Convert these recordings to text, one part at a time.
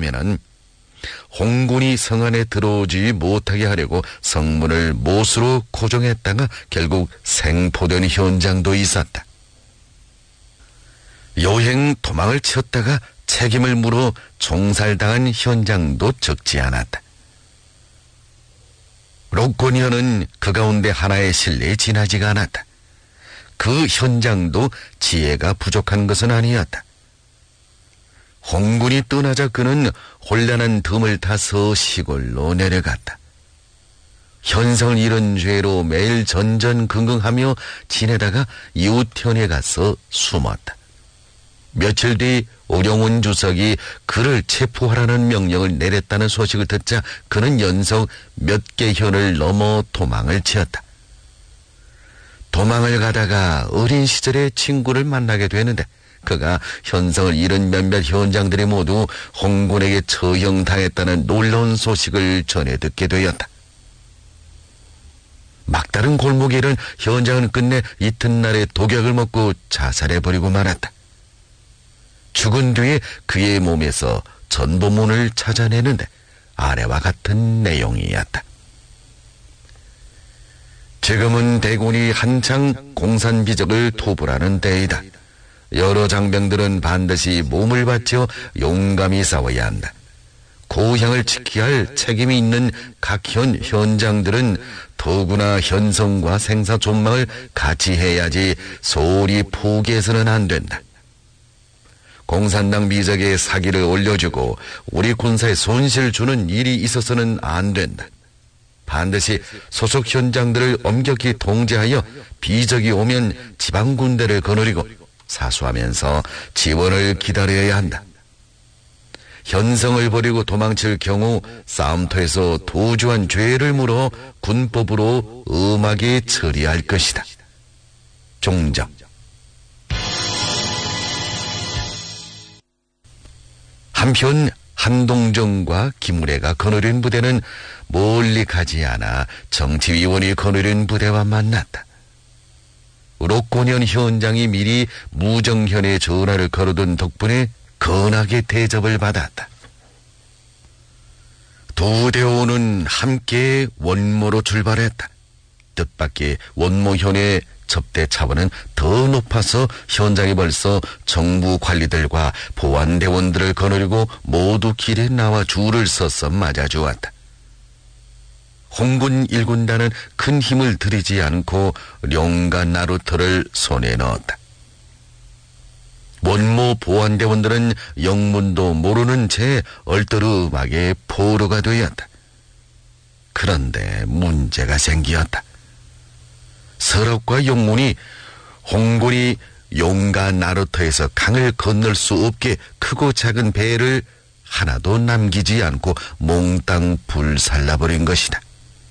의하면은 홍군이 성 안에 들어오지 못하게 하려고 성문을 못으로 고정했다가 결국 생포된 현장도 있었다. 요행 도망을 쳤다가 책임을 물어 총살당한 현장도 적지 않았다. 록곤현은 그 가운데 하나의 신뢰에 지나지가 않았다. 그 현장도 지혜가 부족한 것은 아니었다. 홍군이 떠나자 그는 혼란한 덤을 타서 시골로 내려갔다. 현성을 잃은 죄로 매일 전전긍긍하며 지내다가 이웃현에 가서 숨었다. 며칠 뒤 오룡훈 주석이 그를 체포하라는 명령을 내렸다는 소식을 듣자 그는 연속 몇 개 현을 넘어 도망을 치었다. 도망을 가다가 어린 시절의 친구를 만나게 되는데 그가 현성을 잃은 몇몇 현장들이 모두 홍군에게 처형당했다는 놀라운 소식을 전해 듣게 되었다. 막다른 골목에 이른 현장은 끝내 이튿날에 독약을 먹고 자살해버리고 말았다. 죽은 뒤에 그의 몸에서 전보문을 찾아내는데 아래와 같은 내용이었다. 지금은 대군이 한창 공산비적을 토벌하는 때이다. 여러 장병들은 반드시 몸을 바쳐 용감히 싸워야 한다. 고향을 지켜야 할 책임이 있는 각 현장들은 더구나 현성과 생사존망을 같이 해야지 소홀히 포기해서는 안 된다. 공산당 비적에 사기를 올려주고 우리 군사에 손실을 주는 일이 있어서는 안 된다. 반드시 소속 현장들을 엄격히 통제하여 비적이 오면 지방군대를 거느리고 사수하면서 지원을 기다려야 한다. 현성을 버리고 도망칠 경우 싸움터에서 도주한 죄를 물어 군법으로 엄하게 처리할 것이다. 종정. 한편 한동정과 김우래가 거느린 부대는 멀리 가지 않아 정치위원이 거느린 부대와 만났다. 록곤현 현장이 미리 무정현에 전화를 걸어둔 덕분에 건하게 대접을 받았다. 두 대원은 함께 원모로 출발했다. 뜻밖의 원모현의 접대 차원은 더 높아서 현장에 벌써 정부 관리들과 보안대원들을 거느리고 모두 길에 나와 줄을 서서 맞아주었다. 홍군 1군단은 큰 힘을 들이지 않고 룡과 나루터를 손에 넣었다. 원모 보안대원들은 영문도 모르는 채 얼떠름하게 포로가 되었다. 그런데 문제가 생기었다. 서랍과 영문이 홍군이 용과 나루터에서 강을 건널 수 없게 크고 작은 배를 하나도 남기지 않고 몽땅 불살라버린 것이다.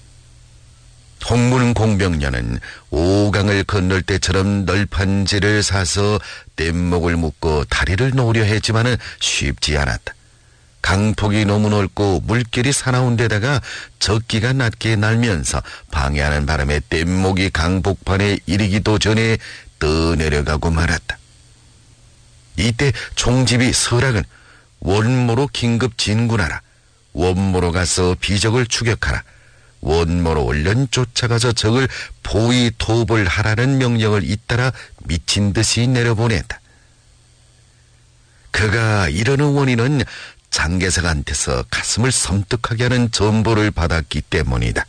홍군 공병년은 오강을 건널 때처럼 널판지를 사서 뗏목을 묶고 다리를 놓으려 했지만은 쉽지 않았다. 강폭이 너무 넓고 물길이 사나운 데다가 적기가 낮게 날면서 방해하는 바람에 뗏목이 강복판에 이르기도 전에 떠내려가고 말았다. 이때 총집이 설학은 원모로 긴급 진군하라, 원모로 가서 비적을 추격하라, 원모로 얼른 쫓아가서 적을 포위 토벌하라는 명령을 잇따라 미친 듯이 내려보냈다. 그가 이러는 원인은 장개석한테서 가슴을 섬뜩하게 하는 전보를 받았기 때문이다.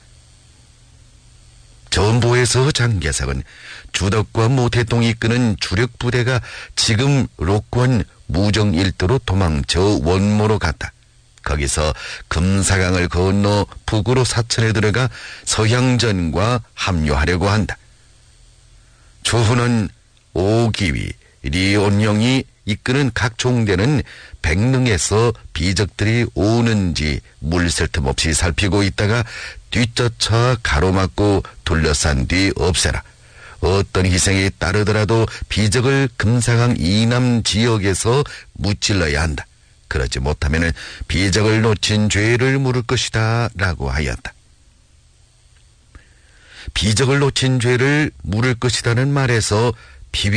전보에서 장개석은 주덕과 모태동이 이끄는 주력 부대가 지금 록권 무정일도로 도망쳐 원모로 갔다. 거기서 금사강을 건너 북으로 사천에 들어가 서향전과 합류하려고 한다. 조훈은 오기위, 리온영이 이끄는 각 종대는 백릉에서 비적들이 오는지 물샐 틈 없이 살피고 있다가 뒤쫓아 가로막고 둘러싼 뒤 없애라. 어떤 희생이 따르더라도 비적을 금사강 이남 지역에서 무찔러야 한다. 그러지 못하면 비적을 놓친 죄를 물을 것이다 라고 하였다. 비적을 놓친 죄를 물을 것이라는 말에서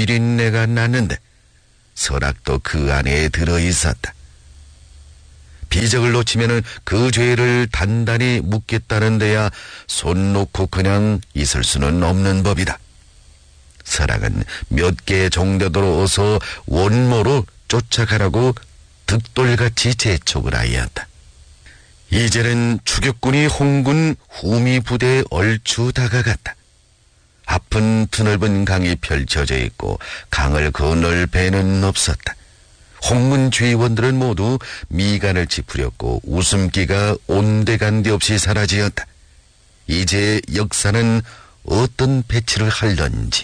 비비린내가 났는데 설악도 그 안에 들어있었다. 비적을 놓치면은 그 죄를 단단히 묻겠다는 데야 손 놓고 그냥 있을 수는 없는 법이다. 설악은 몇 개의 종대도로 어서 원모로 쫓아가라고 득돌같이 재촉을 하였다. 이제는 추격군이 홍군 후미 부대에 얼추 다가갔다. 앞은 드넓은 강이 펼쳐져 있고 강을 건널 배는 없었다. 홍문 주의원들은 모두 미간을 찌푸렸고 웃음기가 온데간데 없이 사라지었다. 이제 역사는 어떤 배치를 할런지.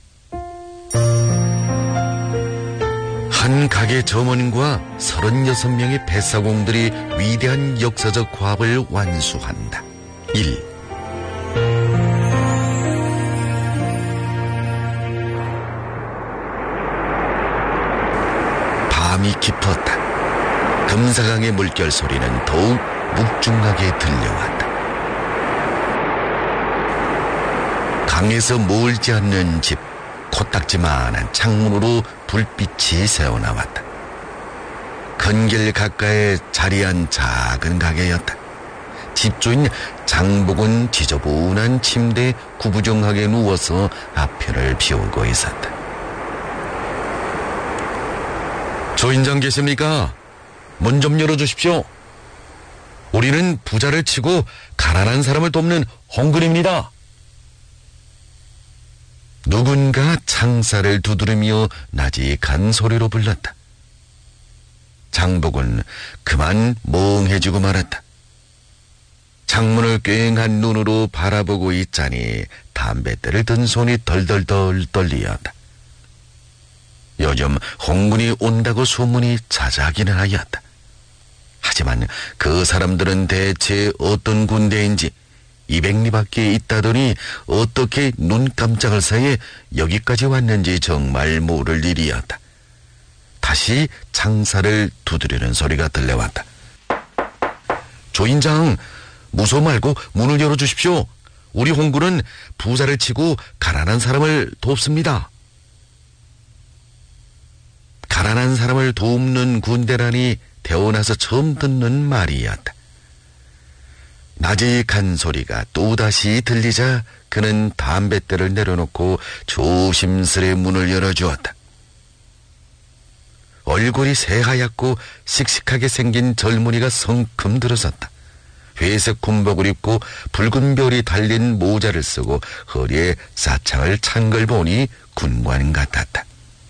한 가게 점원과 36명의 뱃사공들이 위대한 역사적 과업을 완수한다. 1. 밤이 깊었다. 금사강의 물결 소리는 더욱 묵중하게 들려왔다. 강에서 멀지 않는 집, 코딱지만한 창문으로 불빛이 새어나왔다. 건길 가까이에 자리한 작은 가게였다. 집주인 장복은 지저분한 침대에 구부정하게 누워서 앞편을 비우고 있었다. 조인장 계십니까? 문 좀 열어주십시오. 우리는 부자를 치고 가난한 사람을 돕는 홍근입니다. 누군가 창살을 두드리며 나직한 소리로 불렀다. 장복은 그만 멍해지고 말았다. 창문을 꽹한 눈으로 바라보고 있자니 담뱃대를 든 손이 덜덜덜 떨리었다. 요즘 홍군이 온다고 소문이 자자하기는 하였다. 하지만 그 사람들은 대체 어떤 군대인지 200리 밖에 있다더니 어떻게 눈 깜짝할 사이에 여기까지 왔는지 정말 모를 일이었다. 다시 창살을 두드리는 소리가 들려왔다. 조인장, 무서워 말고 문을 열어주십시오. 우리 홍군은 부자를 치고 가난한 사람을 돕습니다. 가난한 사람을 돕는 군대라니 태어나서 처음 듣는 말이었다. 나직한 소리가 또다시 들리자 그는 담뱃대를 내려놓고 조심스레 문을 열어주었다. 얼굴이 새하얗고 씩씩하게 생긴 젊은이가 성큼 들어섰다. 회색 군복을 입고 붉은 별이 달린 모자를 쓰고 허리에 사창을 찬 걸 보니 군관 같았다.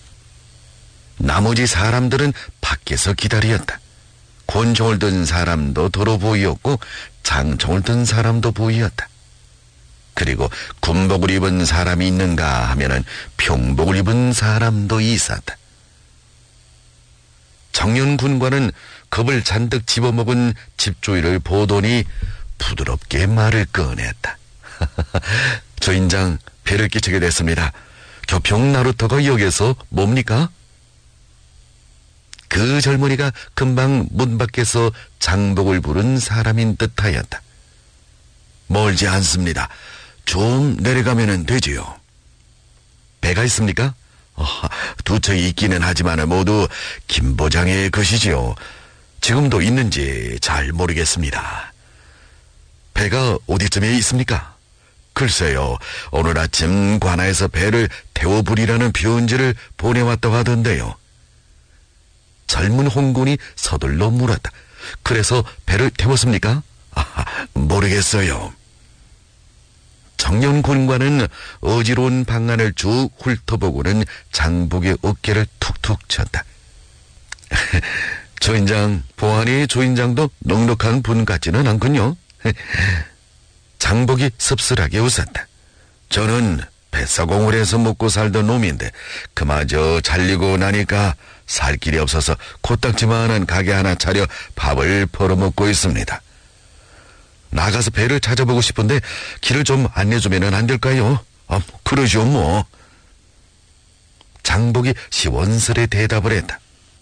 나머지 사람들은 밖에서 기다렸다. 권총을 든 사람도 더러 보이었고 장총을 든 사람도 보이었다. 그리고 군복을 입은 사람이 있는가 하면은 평복을 입은 사람도 있었다. 청년 군관은 겁을 잔뜩 집어먹은 집주인을 보더니 부드럽게 말을 꺼냈다. 조인장, 배를 끼치게 됐습니다. 교평 나루터가 여기서 뭡니까? 그 젊은이가 금방 문 밖에서 장복을 부른 사람인 듯하였다. 멀지 않습니다. 좀 내려가면 되지요. 배가 있습니까? 두 척이 있기는 하지만 모두 김보장의 것이지요. 지금도 있는지 잘 모르겠습니다. 배가 어디쯤에 있습니까? 글쎄요, 오늘 아침 관아에서 배를 태워부리라는 편지를 보내왔다고 하던데요. 젊은 홍군이 서둘러 물었다. 그래서 배를 태웠습니까? 모르겠어요. 청년 군관은 어지러운 방안을 쭉 훑어보고는 장복의 어깨를 툭툭 쳤다. 조인장, 보아하니 조인장도 넉넉한 분 같지는 않군요. 장복이 씁쓸하게 웃었다. 저는 뱃사공을 해서 먹고 살던 놈인데 그마저 잘리고 나니까 살 길이 없어서 코딱지만한 가게 하나 차려 밥을 벌어먹고 있습니다. 나가서 배를 찾아보고 싶은데 길을 좀 안내주면 안 될까요? 그러죠 뭐. 장복이 시원스레 대답을 했다.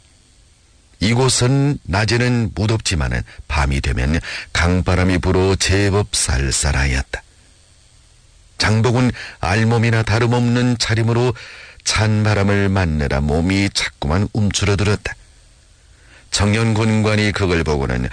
이곳은 낮에는 무덥지만은 밤이 되면 강바람이 불어 제법 쌀쌀하였다. 장복은 알몸이나 다름없는 차림으로 찬 바람을 맞느라 몸이 자꾸만 움츠러들었다. 청년 군관이 그걸 보고는